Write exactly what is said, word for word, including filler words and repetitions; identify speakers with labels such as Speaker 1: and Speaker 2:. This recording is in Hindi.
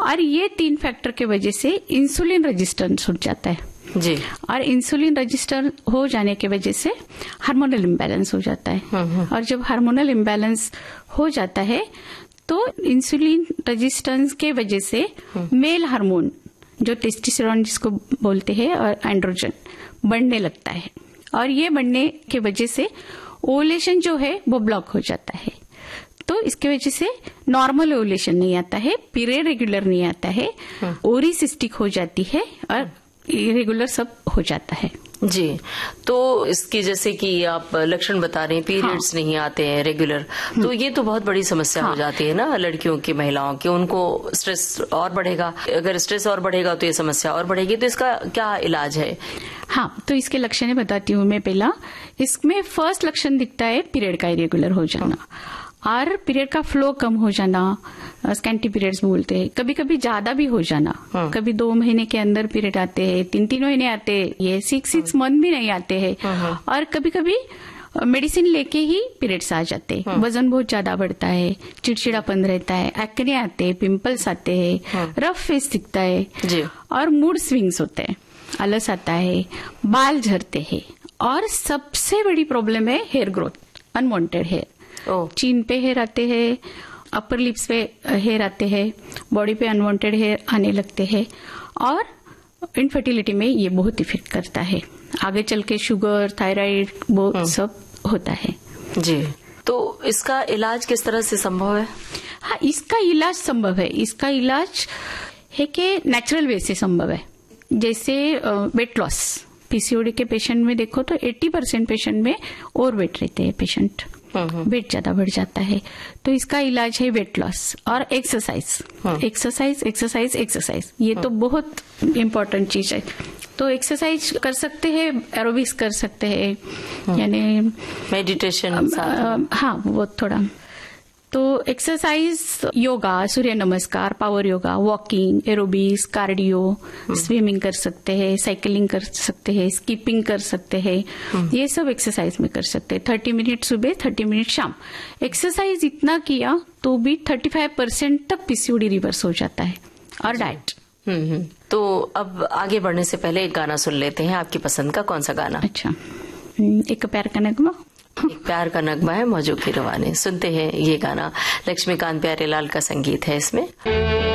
Speaker 1: और ये तीन फैक्टर के वजह से इंसुलिन रेजिस्टेंस हो जाता है
Speaker 2: जी।
Speaker 1: और इंसुलिन रजिस्टर हो जाने की वजह से हार्मोनल इम्बैलेंस हो जाता है। और जब हार्मोनल इम्बैलेंस हो जाता है तो इंसुलिन रेजिस्टेंस के वजह से मेल हार्मोन जो टेस्टोस्टेरोन जिसको बोलते हैं और एंड्रोजन बढ़ने लगता है, और ये बढ़ने के वजह से ओवुलेशन जो है वो ब्लॉक हो जाता है। तो इसके वजह से नॉर्मल ओवुलेशन नहीं आता है, पीरियड रेगुलर नहीं आता है, ओरी सिस्टिक हो जाती है और इरेगुलर सब हो जाता है।
Speaker 2: जी। तो इसकी जैसे कि आप लक्षण बता रहे हैं, पीरियड्स हाँ। नहीं आते हैं रेगुलर, तो ये तो बहुत बड़ी समस्या हाँ। हो जाती है ना लड़कियों की, महिलाओं की। उनको स्ट्रेस और बढ़ेगा, अगर स्ट्रेस और बढ़ेगा तो ये समस्या और बढ़ेगी। तो इसका क्या इलाज है?
Speaker 1: हाँ, तो इसके लक्षण बताती हूँ मैं। पहला, इसमें फर्स्ट लक्षण दिखता है पीरियड का इरेगुलर हो जाना हाँ। और पीरियड का फ्लो कम हो जाना, स्कैंटी पीरियड्स बोलते हैं। कभी कभी ज्यादा भी हो जाना हाँ। कभी दो महीने के अंदर पीरियड आते हैं, तीन तीन महीने आते हैं, ये सिक्स सिक्स मंथ भी नहीं आते हैं हाँ। और कभी कभी मेडिसिन लेके ही पीरियड्स आ जाते हैं हाँ। वजन बहुत ज्यादा बढ़ता है, चिड़चिड़ापन रहता है, एक्ने आते हैं, पिंपल्स आते हैं हाँ। रफ फेस दिखता है जी। और मूड स्विंग्स होते हैं, आलस आता है, बाल झड़ते हैं, और सबसे बड़ी प्रॉब्लम है हेयर ग्रोथ, अनवांटेड हेयर। चीन पे हेयर आते हैं, अपर लिप्स पे हेयर आते हैं, बॉडी पे अनवांटेड हेयर आने लगते हैं, और इनफर्टिलिटी में ये बहुत इफेक्ट करता है। आगे चल के शुगर, थायराइड वो सब होता है
Speaker 2: जी। तो इसका इलाज किस तरह से संभव है?
Speaker 1: हाँ, इसका इलाज संभव है। इसका इलाज है कि नेचुरल वे से संभव है। जैसे वेट लॉस, पीसीओडी के पेशेंट में देखो तो अस्सी परसेंट पेशेंट में ओवर वेट रहते हैं, पेशेंट वेट ज्यादा बढ़ जाता है। तो इसका इलाज है वेट लॉस और एक्सरसाइज एक्सरसाइज एक्सरसाइज एक्सरसाइज ये तो बहुत इम्पोर्टेंट चीज है। तो एक्सरसाइज कर सकते हैं, एरोबिक्स कर सकते हैं, यानी
Speaker 2: मेडिटेशन
Speaker 1: हाँ वो थोड़ा। तो एक्सरसाइज, योगा, सूर्य नमस्कार, power yoga, walking, aerobics, cardio, swimming कर सकते हैं, साइकिलिंग कर सकते हैं, स्कीपिंग कर सकते हैं, ये सब एक्सरसाइज में कर सकते हैं। थर्टी मिनट सुबह, थर्टी मिनट शाम। एक्सरसाइज इतना किया तो भी थर्टी फाइव परसेंट तक पीसीओडी रिवर्स हो जाता है। और डाइट।
Speaker 2: हम्म तो अब आगे बढ़ने से पहले एक गाना सुन लेते हैं। आपकी पसंद का कौन सा गाना?
Speaker 1: अच्छा, एक प्यार का नगमा।
Speaker 2: एक प्यार का नगमा है मौजू की रवानी। सुनते हैं ये गाना, लक्ष्मीकांत प्यारेलाल का संगीत है इसमें।